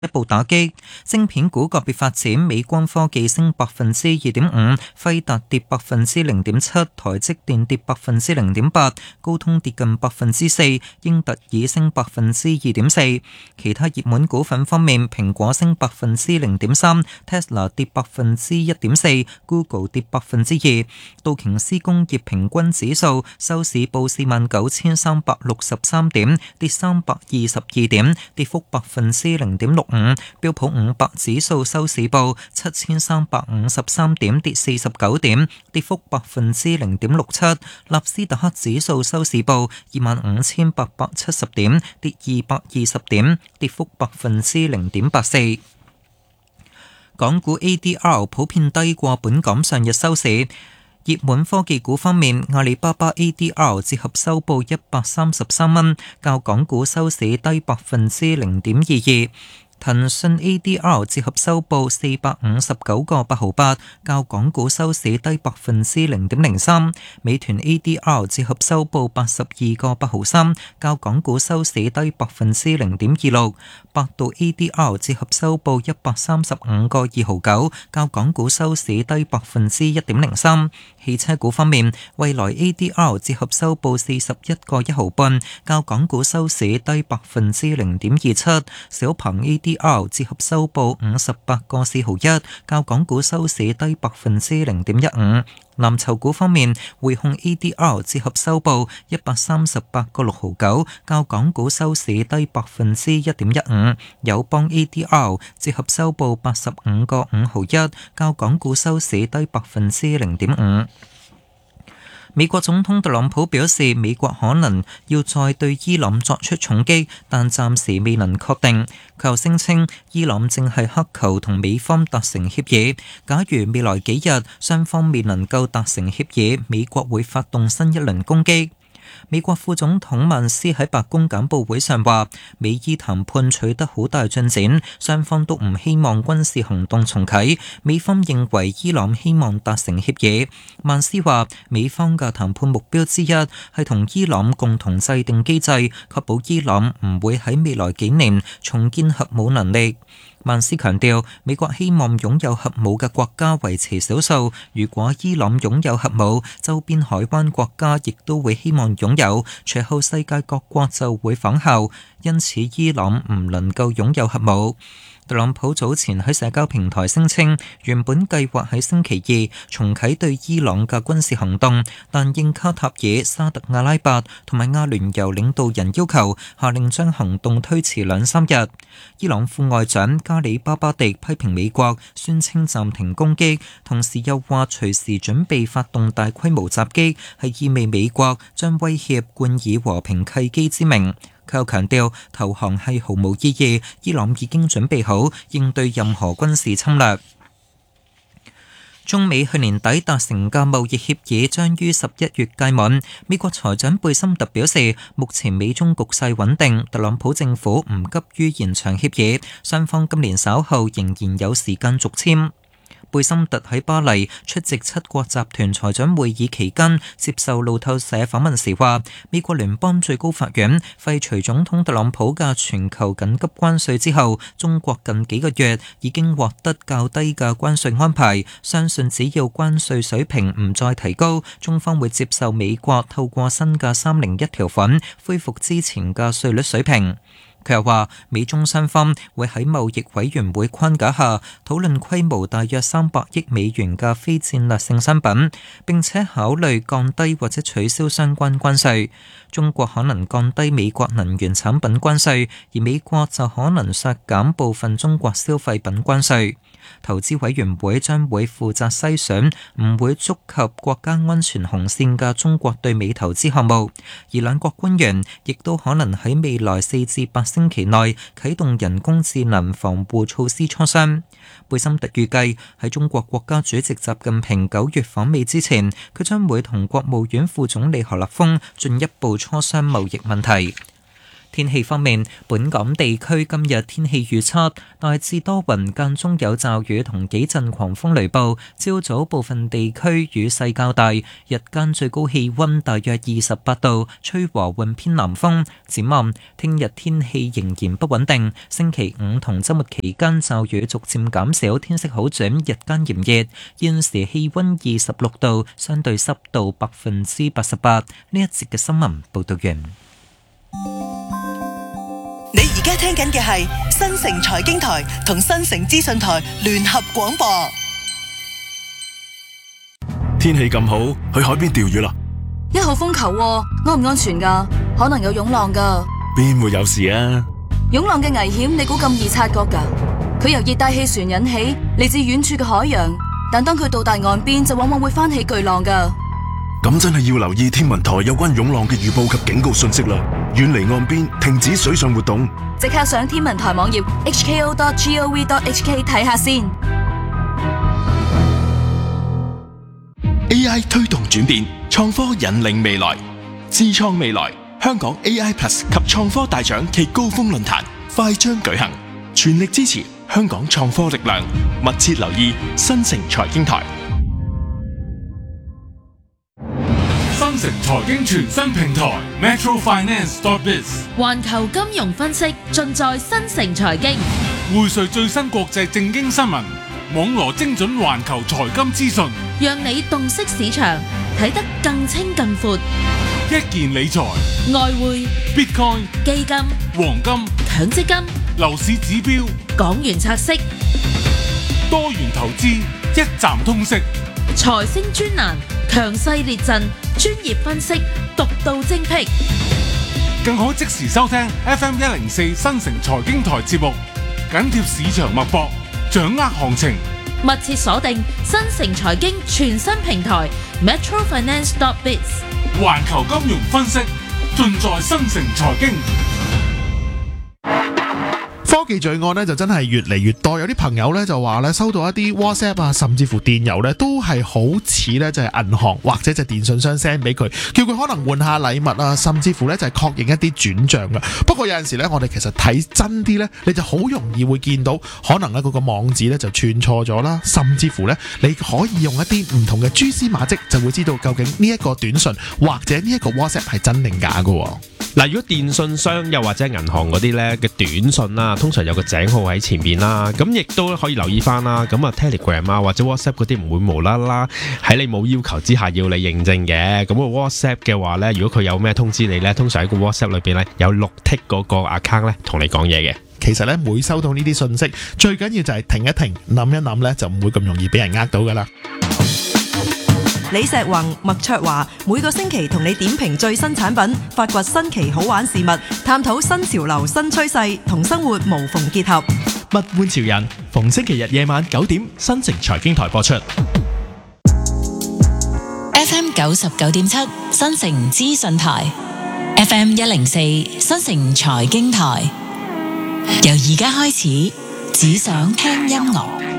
一步打擊。晶片股個別發展，美光科技升2.5%，輝達跌0.7%，台積電跌0.8%，高通跌近4%，英特爾升2.4%。其他熱門股份方面，蘋果升0.3%，Tesla 跌1.4%，Google 跌2%。道瓊斯工業平均指數收市報49,363點，跌322點，跌幅0.65%。標普500指數收市報7,353點，跌49點，跌幅0.67%。納斯達克指數收市報25,870點，跌220點，跌幅0.84%。港股 ADR 普遍低過本港上日收市。熱門科技股方面，阿里巴巴 ADR 折合收報133蚊，較港股收市低0.22%。騰訊 ADR 折合收報459個8毫8，較港股收市低0.03%。美團 ADR 折合收報82個8毫3，較港股收市低0.26%。百度 ADR 折合收報135個2毫9，較港股收市低1.03%。汽車股方面，蔚來 ADR 折合收報41個1毫半，較港股收市低0.27%。小鵬 ADR 折合收報58個4毫1，較港股收市低0.15%。藍籌股方面，匯控 ADR 折合收報138個6毫9，較港股收市低1.15%。友邦 ADR 折合收報85個5毫1，較港股收市低0.5%。美國總統特朗普表示，美國可能要再對伊朗作出重擊，但暫時未能確定。佢又聲稱，伊朗正係乞求同美方達成協議，假如未來幾日雙方未能夠達成協議，美國會發動新一輪攻擊。美國副總統曼斯喺白宮簡報會上話，美伊談判取得好大進展，雙方都唔希望軍事行動重啟。美方認為伊朗希望達成協議。曼斯話，美方嘅談判目標之一係同伊朗共同制定機制，確保伊朗唔會喺未來幾年重建核武能力。曼斯強調，美國希望擁有核武嘅國家維持少數，如果伊朗擁有核武，周邊海灣國家亦都會希望擁有，隨後世界各國就會仿效，因此伊朗唔能夠擁有核武。特朗普早前喺社交平台聲稱，原本計劃喺星期二重啟對伊朗嘅軍事行動，但應卡塔爾、沙特阿拉伯同埋阿聯酋領導人要求，下令將行動推遲2-3日。伊朗副外長加里巴巴迪批評美國，宣稱暫停攻擊，同時又話隨時準備發動大規模襲擊，係意味美國將威脅冠以和平契機之名。佢又強調，投降係毫無意義，伊朗已經準備好應對任何軍事侵略。中美去年底達成嘅貿易協議將於11月屆滿。美國財長貝森特表示，目前美中局勢穩定，特朗普政府唔急於延長協議，雙方今年稍後仍然有時間續簽。貝森特喺巴黎出席七國集團財長會議期間，接受路透社訪問時話，美國聯邦最高法院廢除總統特朗普嘅全球緊急關稅之後，中國近幾個月已經獲得較低嘅關稅安排，相信只要關稅水平唔再提高，中方會接受美國透過新嘅301條款恢復之前嘅稅率水平。佢又話，美中雙方會喺貿易委員會框架下討論規模大約300億美元嘅非戰略性商品，並且考慮降低或者取消相關關稅。中國可能降低美國能源產品關稅，而美國就可能削減部分中國消費品關稅。投資委員會將會負責篩選唔會觸及國家安全紅線嘅中國對美投資項目，而兩國官員亦都可能喺未來4至8星期內啟動人工智能防護措施磋商。貝森特預計喺中國國家主席習近平9月訪美之前，佢將會同國務院副總理何立峰進一步磋商貿易問題。 天氣方面，本港地區今日天氣預測大致多雲，間中有驟雨同幾陣狂風雷暴。朝早部分地區雨勢較大，日間最高氣溫大約28度，吹和緩偏南風。展望聽日天氣仍然不穩定，星期五同週末期間驟雨逐漸減少，天色好轉，日間炎熱。現時氣溫26度，相對濕度88%。呢一節嘅新聞報道完。 你而家聽緊嘅係新城財經台同新城資訊台聯合廣播。 天氣咁好，去海邊釣魚啦 ！1號風球喎，安唔安全㗎？可能有湧浪㗎。 邊會有事啊？ 湧浪嘅危險，你估咁易察覺㗎？佢由熱帶氣旋引起，嚟自遠處嘅海洋，但當佢到達岸邊，就往往會翻起巨浪㗎。 咁真係要留意天文台有關湧浪嘅預報及警告信息啦，遠離岸邊，停止水上活動。 即刻上天文台網頁 hko.gov.hk 睇下先。 AI 推動轉變，創科引領未來，智創未來。香港 AI Plus 及創科大獎暨高峰論壇快將舉行，全力支持香港創科力量，密切留意新城財經台。 新城財經全新平台 metrofinance.biz， 環球金融分析盡在新城財經， 匯萃最新國際政經新聞，網羅精準環球財金資訊， 讓你洞悉市場，睇得更清更闊。 一件理財、 外匯、 Bitcoin、 基金、 黃金、 強積金、 樓市指標、 港元拆息、 多元投資，一站通識。 財星專欄，強勢列陣，專業分析，獨到精闢， 更可即時收聽 FM104 新城財經台節目，緊貼市場脈搏，掌握行情， 密切鎖定新城財經全新平台 metrofinance.biz， 環球金融分析盡在新城財經。 科技罪案咧就真係越嚟越多，有啲朋友咧就話咧收到一啲 WhatsApp 啊，甚至乎電郵咧都係好似咧就係銀行或者就係電信商 send 俾佢，叫佢可能換下禮物啊，甚至乎咧就係確認一啲轉賬嘅。不過有陣時咧，我哋其實睇真啲咧，你就好容易會見到可能咧嗰個網址咧就串錯咗啦，甚至乎咧你可以用一啲唔同嘅蛛絲馬跡，就會知道究竟呢一個短信或者呢一個 WhatsApp 係真定假㗎。 嗱，如果電信商又或者銀行嗰啲咧嘅短信啦，通常有個井號喺前面啦，咁亦都可以留意翻啦。咁啊 Telegram 啊或者 WhatsApp 嗰啲唔會無啦啦喺你冇要求之下要你認證嘅。咁個 WhatsApp 嘅話咧，如果佢有咩通知你咧，通常喺個 WhatsApp 裏邊咧有綠剔嗰個 account 咧同你講嘢嘅。 其實咧每收到呢啲信息，最緊要就係停一停，諗一諗咧，就唔會咁容易俾人呃到噶啦。 李石宏、麥卓華每個星期同你點評最新產品，發掘新奇好玩事物，探討新潮流新趨勢，同生活無縫結合。 物玩潮人，逢星期日夜晚9點，新城財經台播出。 FM 99.7，新城資訊台 ，FM 104，新城財經台。由而家開始，只想聽音樂。